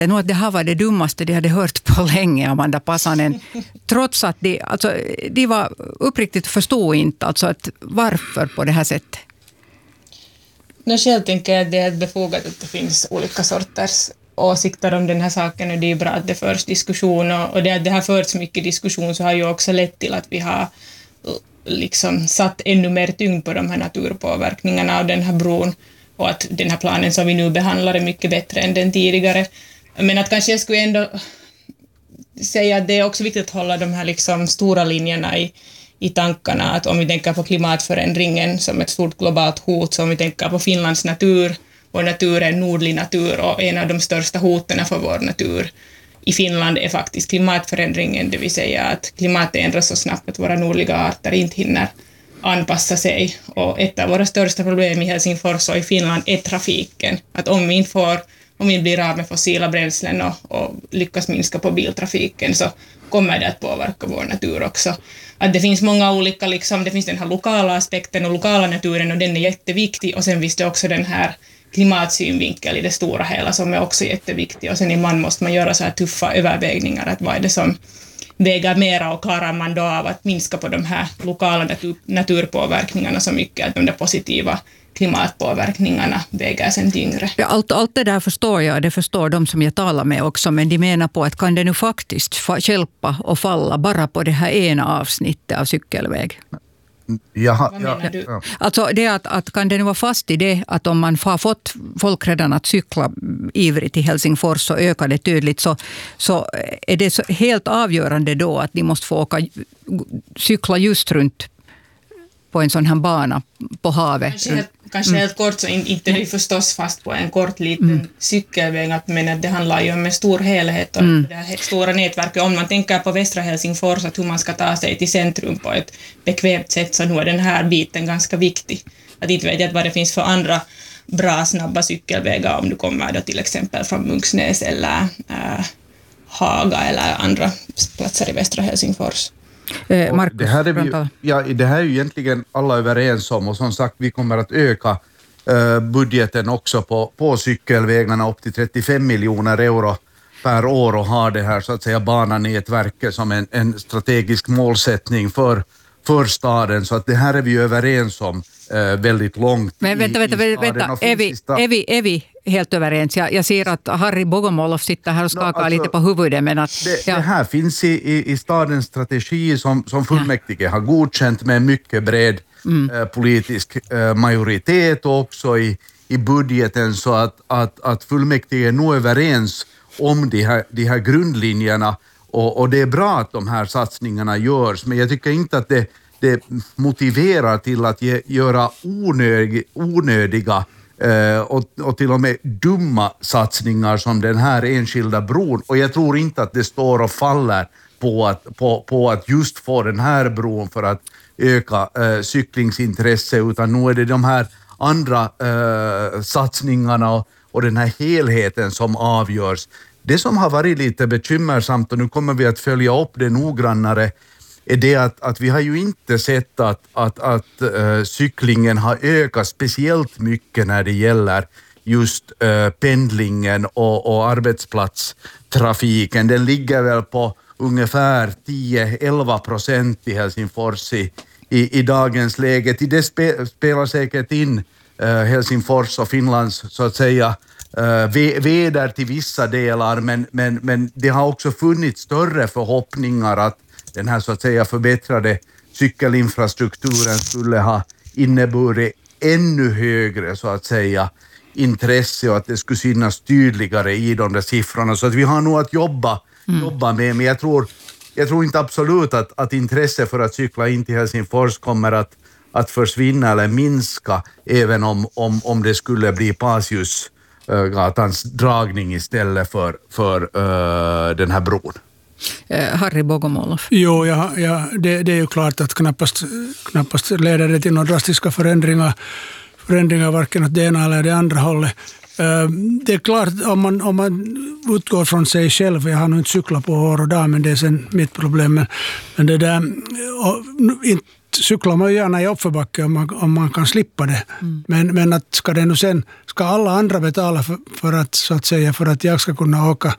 nog att det här var det dummaste de hade hört på länge, Amanda Passanen. Trots att de var uppriktigt förstod inte alltså att varför på det här sättet. Själv tänker jag att det är befogat att det finns olika sorters åsikter om den här saken, och det är bra att det förs diskussion, och det har förts mycket diskussion så har ju också lett till att vi har liksom satt ännu mer tyngd på de här naturpåverkningarna av den här bron, och att den här planen som vi nu behandlar är mycket bättre än den tidigare. Men att kanske jag skulle ändå säga att det är också viktigt att hålla de här liksom stora linjerna i tankarna, att om vi tänker på klimatförändringen som ett stort globalt hot, så om vi tänker på Finlands natur, vår natur är nordlig natur, och en av de största hoten för vår natur i Finland är faktiskt klimatförändringen, det vill säga att klimatet ändras så snabbt att våra nordliga arter inte hinner anpassa sig, och ett av våra största problem i Helsingfors och i Finland är trafiken, att om vi blir av med fossila bränslen och lyckas minska på biltrafiken, så kommer det att påverka vår natur också. Att det finns många olika, liksom, det finns den här lokala aspekten och lokala naturen, och den är jätteviktig, och sen finns det också den här klimatsynvinkel i det stora hela som är också jätteviktig, och sen måste man göra så här tuffa övervägningar, att vad är det som väger mera, och klarar man då av att minska på de här lokala naturpåverkningarna så mycket att de där positiva klimatpåverkningarna väger sen tyngre. Ja, allt det där förstår jag, det förstår de som jag talar med också, men de menar på att kan det nu faktiskt stjälpa och falla bara på det här ena avsnittet av cykelväg? Vad menar du? Alltså det att kan det nu vara fast i det att om man har fått folk redan att cykla ivrigt i Helsingfors så ökar det tydligt, så är det så helt avgörande då att de måste få cykla just runt på en sån här bana på havet. Kanske helt kort, så inte det är förstås fast på en kort liten cykelväg, men att det handlar ju om en stor helhet och det här stora nätverket. Om man tänker på västra Helsingfors, att hur man ska ta sig till centrum på ett bekvämt sätt, så nu är den här biten ganska viktig. Att inte vet jag vad det finns för andra bra snabba cykelvägar om du kommer då till exempel från Munksnäs eller Haga eller andra platser i västra Helsingfors. Markus, det här är ju egentligen alla överens om, och som sagt vi kommer att öka budgeten också på cykelvägarna upp till 35 miljoner euro per år, och ha det här så att säga bananätverket som en strategisk målsättning för staden, så att det här är vi överens om väldigt långt. Men vänta, är vi helt överens? Jag ser att Harry Bogomolov sitter här och skakar lite på huvudet. Men att, det här finns i stadens strategi som fullmäktige har godkänt med mycket bred politisk majoritet, och också i budgeten, så att fullmäktige är nog överens om de här grundlinjerna, och det är bra att de här satsningarna görs, men jag tycker inte att det motiverar till att göra onödiga och till och med dumma satsningar som den här enskilda bron. Och jag tror inte att det står och faller på att just få den här bron för att öka cyklingsintresse, utan nu är det de här andra satsningarna och den här helheten som avgörs. Det som har varit lite bekymmersamt, och nu kommer vi att följa upp det noggrannare, är det att vi har ju inte sett att cyklingen har ökat speciellt mycket när det gäller just pendlingen och arbetsplatstrafiken. Den ligger väl på ungefär 10-11% i Helsingfors i dagens läge. Till det spelar säkert in Helsingfors och Finlands så att säga väder till vissa delar, men det har också funnits större förhoppningar att den här så att säga förbättrade cykelinfrastrukturen skulle ha inneburit ännu högre så att säga intresse, och att det skulle synas tydligare i de där siffrorna. Så att vi har nog att jobba med, men jag tror inte absolut att intresse för att cykla in till Helsingfors kommer att försvinna eller minska, även om det skulle bli Pasiusgatans dragning istället för den här bron. Harry Bogomolov. Jo, det är ju klart att knappast leder det till några drastiska förändringar varken åt det ena eller det andra hållet. Det är klart, om man utgår från sig själv, jag har nog inte cyklat på år och dag, men det är sen mitt problem, men det där, inte cyklar man ju gärna i uppförbacke om man kan slippa det. Men att ska alla andra betala för att så att säga, för att jag ska kunna åka